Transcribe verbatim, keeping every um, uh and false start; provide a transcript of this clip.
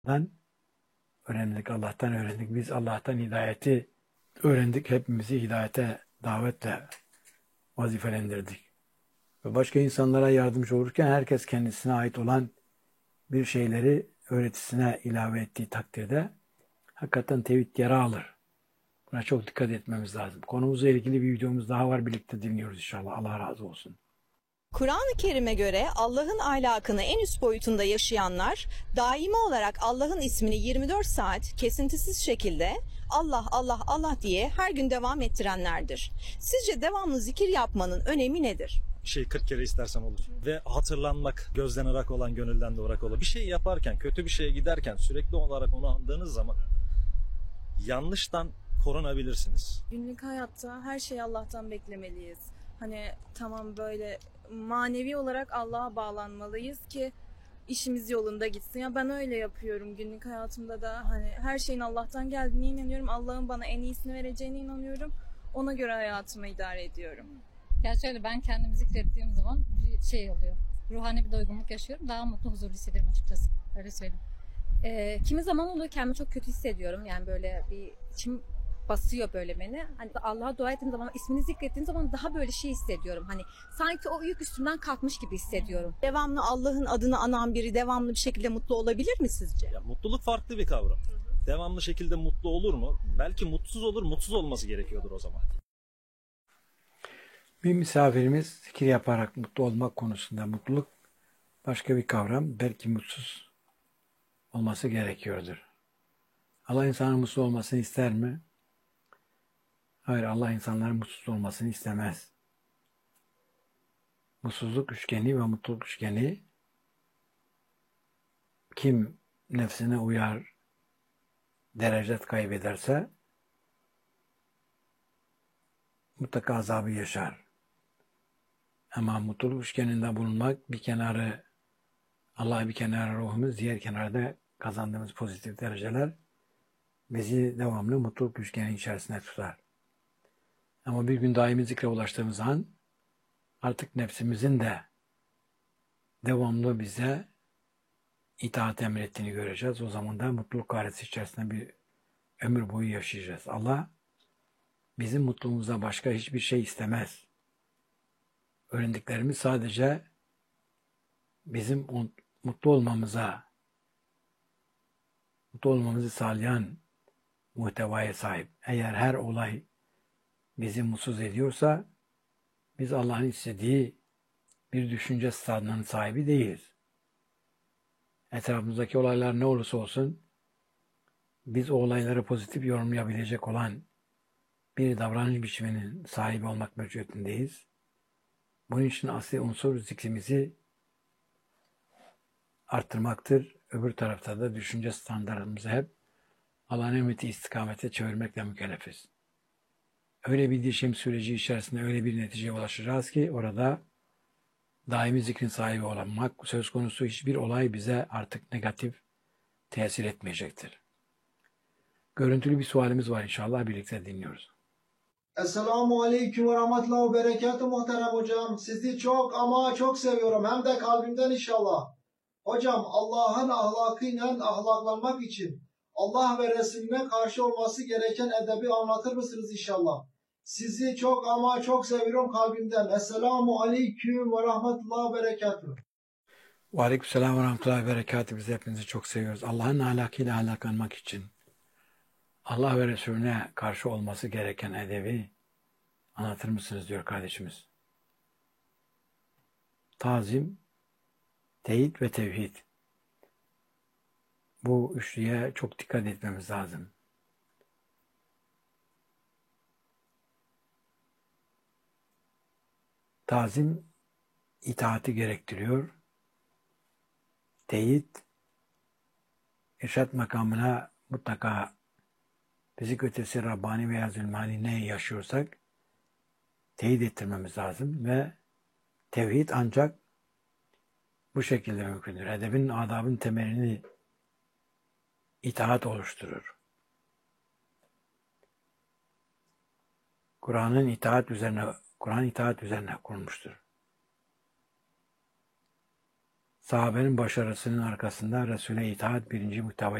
Allah'tan öğrendik, Allah'tan öğrendik. Biz Allah'tan hidayeti öğrendik. Hepimizi hidayete davetle vazifelendirdik. Ve başka insanlara yardımcı olurken herkes kendisine ait olan bir şeyleri öğretisine ilave ettiği takdirde hakikaten tevhid yara alır. Buna çok dikkat etmemiz lazım. Konumuzla ilgili bir videomuz daha var. Birlikte dinliyoruz inşallah. Allah razı olsun. Kur'an-ı Kerim'e göre Allah'ın ahlakını en üst boyutunda yaşayanlar daimi olarak Allah'ın ismini yirmi dört saat kesintisiz şekilde Allah Allah Allah diye her gün devam ettirenlerdir. Sizce devamlı zikir yapmanın önemi nedir? Bir şey kırk kere istersen olur. Ve hatırlanmak, gözden ırak olan gönülden de ırak olur. Bir şey yaparken, kötü bir şeye giderken sürekli olarak onu andığınız zaman yanlıştan korunabilirsiniz. Günlük hayatta her şeyi Allah'tan beklemeliyiz. Hani tamam böyle manevi olarak Allah'a bağlanmalıyız ki işimiz yolunda gitsin. Ya ben öyle yapıyorum günlük hayatımda da. Hani her şeyin Allah'tan geldiğine inanıyorum. Allah'ın bana en iyisini vereceğine inanıyorum. Ona göre hayatımı idare ediyorum. Ya şöyle, ben kendimi zikrettiğim zaman bir şey oluyor. Ruhani bir doygunluk yaşıyorum. Daha mutlu, huzurlu hissediyorum açıkçası. Öyle söyleyeyim. Ee, kimi zaman oluyor kendimi çok kötü hissediyorum. Yani böyle bir içim basıyor böyle beni. Hani Allah'a dua ettiğim zaman, ismini zikrettiğim zaman daha böyle şey hissediyorum. Hani sanki o yük üstümden kalkmış gibi hissediyorum. Devamlı Allah'ın adını anan biri devamlı bir şekilde mutlu olabilir mi sizce? Ya, mutluluk farklı bir kavram. Devamlı şekilde mutlu olur mu? Belki mutsuz olur, mutsuz olması gerekiyordur o zaman. Bir misafirimiz zikir yaparak mutlu olmak konusunda mutluluk başka bir kavram. Belki mutsuz olması gerekiyordur. Allah insanın mutsuz olmasını ister mi? Hayır, Allah insanların mutsuz olmasını istemez. Mutsuzluk üçgeni ve mutluluk üçgeni kim nefsine uyar, derecet kaybederse mutlaka azabı yaşar. Ama mutluluk üçgeninde bulunmak bir kenarı Allah, bir kenarı ruhumuz, diğer kenarda kazandığımız pozitif dereceler bizi devamlı mutluluk üçgeni içerisinde tutar. Ama bir gün daimi zikre ulaştığımız an artık nefsimizin de devamlı bize itaat emrettiğini göreceğiz. O zaman da mutluluk gayreti içerisinde bir ömür boyu yaşayacağız. Allah bizim mutluluğumuza başka hiçbir şey istemez. Öğrendiklerimiz sadece bizim mutlu olmamıza, mutlu olmamızı sağlayan muhtevaya sahip. Eğer her olay bizi mutsuz ediyorsa biz Allah'ın istediği bir düşünce stadının sahibi değiliz. Etrafımızdaki olaylar ne olursa olsun biz o olayları pozitif yorumlayabilecek olan bir davranış biçiminin sahibi olmak mecburiyetindeyiz. Bunun için asli unsur zikrimizi arttırmaktır. Öbür tarafta da düşünce standartımızı hep Allah'ın emreti istikamete çevirmekle mükellefiz. Öyle bir değişim süreci içerisinde öyle bir neticeye ulaşacağız ki orada daimi zikrin sahibi olmak söz konusu, hiçbir olay bize artık negatif tesir etmeyecektir. Görüntülü bir sualimiz var, inşallah birlikte dinliyoruz. Esselamu Aleyküm ve Rahmetullah ve Berekatuhu muhterem hocam. Sizi çok ama çok seviyorum. Hem de kalbimden inşallah. Hocam, Allah'ın ahlakıyla ahlaklanmak için Allah ve Resulüne karşı olması gereken edebi anlatır mısınız inşallah? Sizi çok ama çok seviyorum kalbimden. Esselamu Aleyküm ve Rahmetullah ve Berekatuhu. Ve Aleykümselam ve Rahmetullah ve Berekatuhu. Biz hepinizi çok seviyoruz. Allah'ın ahlakıyla ahlaklanmak için Allah ve Resulüne karşı olması gereken edebi anlatır mısınız diyor kardeşimiz. Tazim, teyit ve tevhid. Bu üçlüye çok dikkat etmemiz lazım. Tazim itaati gerektiriyor. Teyit, irşat makamına mutlaka fizik ötesi Rabbani veya Zülmani ne yaşıyorsak teyit ettirmemiz lazım ve tevhid ancak bu şekilde mümkündür. Edebin, adabın temelini itaat oluşturur. Kur'an'ın itaat üzerine, Kur'an itaat üzerine kurulmuştur. Sahabenin başarısının arkasında Resul'e itaat birinci muhteva